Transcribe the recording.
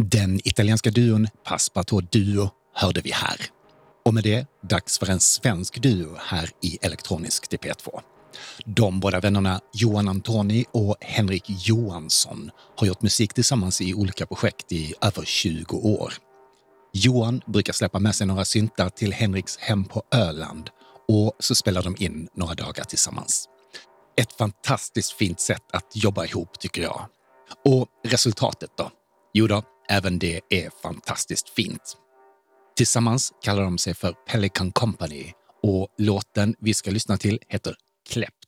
Den italienska duon Passepartout Duo hörde vi här. Och med det, dags för en svensk duo här i Elektronisk DP2. De båda vännerna Johan Antoni och Henrik Johansson har gjort musik tillsammans i olika projekt i över 20 år. Johan brukar släppa med sig några syntar till Henriks hem på Öland och så spelar de in några dagar tillsammans. Ett fantastiskt fint sätt att jobba ihop tycker jag. Och resultatet då? Jo då, även det är fantastiskt fint. Tillsammans kallar de sig för Pelican Company och låten vi ska lyssna till heter Kläppt.